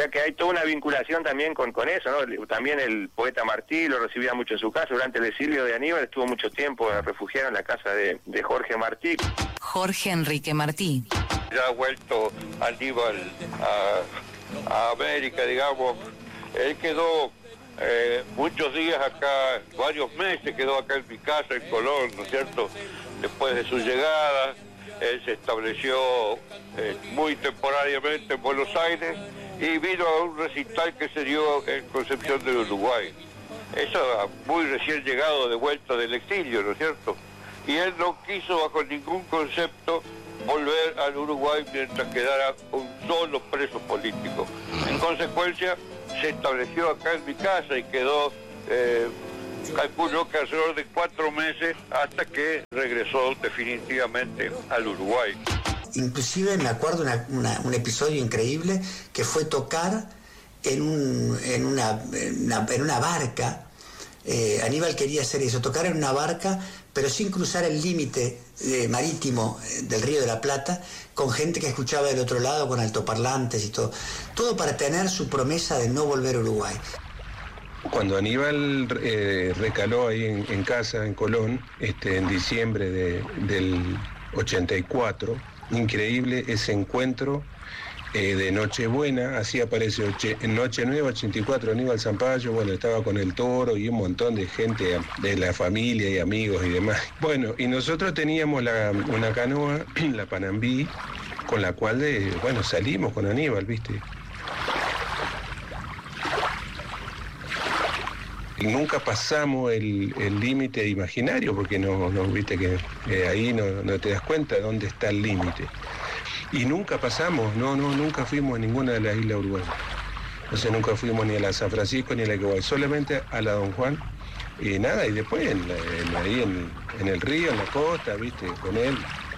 sea que hay toda una vinculación también con eso, ¿no? También el poeta Martí lo recibía mucho en su casa. Durante el exilio de Aníbal estuvo mucho tiempo refugiado en la casa de Jorge Martí. Jorge Enrique Martí. Ya ha vuelto Aníbal a América, digamos. Él quedó muchos días acá, varios meses quedó acá en mi casa, en Colón, ¿no es cierto? Después de su llegada, él se estableció muy temporariamente en Buenos Aires y vino a un recital que se dio en Concepción del Uruguay. Eso muy recién llegado de vuelta del exilio, ¿no es cierto? Y él no quiso bajo ningún concepto volver al Uruguay mientras quedara un solo preso político. En consecuencia, se estableció acá en mi casa y quedó, calculo que alrededor de 4 meses hasta que regresó definitivamente al Uruguay. Inclusive me acuerdo un episodio increíble que fue tocar en una barca. Aníbal quería hacer eso, tocar en una barca, pero sin cruzar el límite marítimo del Río de la Plata, con gente que escuchaba del otro lado, con altoparlantes y todo para tener su promesa de no volver a Uruguay. Cuando Aníbal recaló ahí en casa, en Colón, en diciembre del 84, increíble ese encuentro de Nochebuena, así aparece en Noche Nueva 84, Aníbal Zampayo, bueno, estaba con el Toro y un montón de gente de la familia y amigos y demás. Bueno, y nosotros teníamos una canoa, la Panambí, con la cual, salimos con Aníbal, ¿viste? Y nunca pasamos el límite imaginario, porque no viste que ahí no te das cuenta de dónde está el límite. Y nunca pasamos, nunca fuimos a ninguna de las islas uruguayas. O sea, nunca fuimos ni a la San Francisco ni a la Queguay, solamente a la Don Juan. Y nada, y después ahí en el río, en la costa, viste, con él.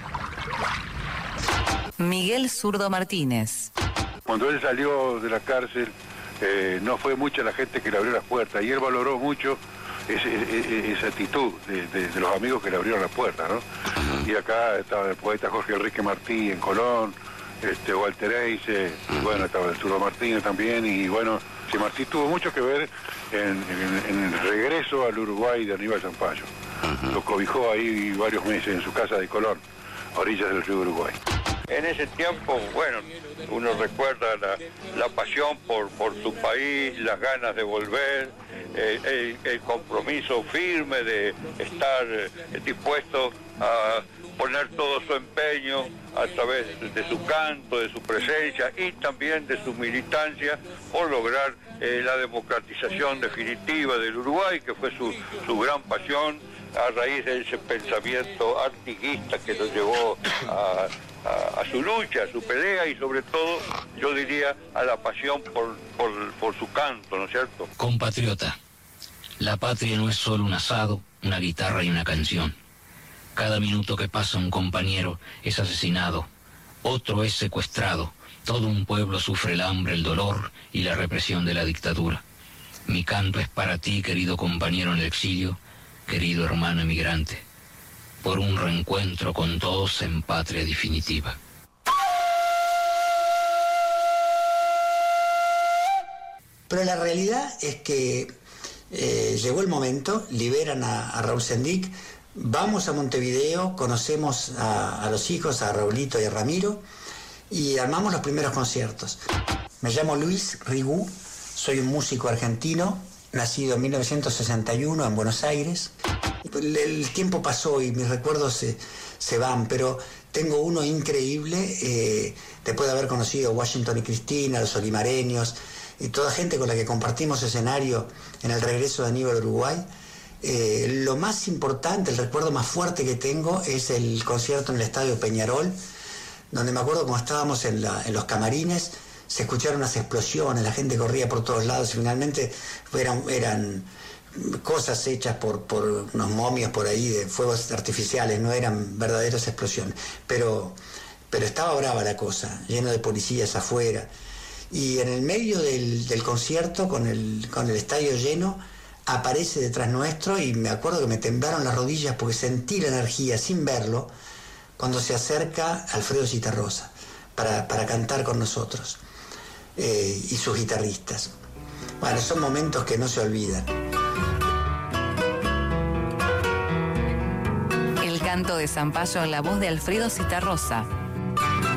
Miguel Zurdo Martínez. Cuando él salió de la cárcel, no fue mucha la gente que le abrió las puertas, y él valoró mucho esa actitud de los amigos que le abrieron las puertas, ¿no? Y acá estaba el poeta Jorge Enrique Martí en Colón, Walter Eice, y bueno, estaba el Zurdo Martínez también, y bueno, Martí tuvo mucho que ver en el regreso al Uruguay de Aníbal Zampayo. Lo cobijó ahí varios meses en su casa de Colón, a orillas del río Uruguay. En ese tiempo, bueno, uno recuerda la pasión por su país, las ganas de volver, el compromiso firme de estar dispuesto a poner todo su empeño a través de su canto, de su presencia y también de su militancia por lograr la democratización definitiva del Uruguay, que fue su gran pasión a raíz de ese pensamiento artiguista que lo llevó a su lucha, a su pelea y sobre todo, yo diría, a la pasión por su canto, ¿no es cierto? Compatriota, la patria no es solo un asado, una guitarra y una canción. Cada minuto que pasa un compañero es asesinado, otro es secuestrado, todo un pueblo sufre el hambre, el dolor y la represión de la dictadura. Mi canto es para ti, querido compañero en el exilio, querido hermano emigrante, por un reencuentro con todos en patria definitiva. Pero la realidad es que llegó el momento, liberan a Raúl Sendic, vamos a Montevideo, conocemos a los hijos, a Raulito y a Ramiro, y armamos los primeros conciertos. Me llamo Luis Rigú, soy un músico argentino, nacido en 1961 en Buenos Aires. El tiempo pasó y mis recuerdos se van, pero tengo uno increíble, después de haber conocido a Washington y Cristina, los olimareños, y toda gente con la que compartimos escenario en el regreso de Aníbal a Uruguay. Lo más importante, el recuerdo más fuerte que tengo es el concierto en el Estadio Peñarol, donde me acuerdo como estábamos en los camarines, se escucharon unas explosiones, la gente corría por todos lados y finalmente eran cosas hechas por unos momios por ahí de fuegos artificiales, no eran verdaderas explosiones, pero estaba brava la cosa, lleno de policías afuera, y en el medio del concierto, con el estadio lleno, aparece detrás nuestro y me acuerdo que me temblaron las rodillas porque sentí la energía sin verlo cuando se acerca Alfredo Zitarrosa para cantar con nosotros. y sus guitarristas. Bueno, son momentos que no se olvidan. El canto de Zampayo en la voz de Alfredo Citarrosa.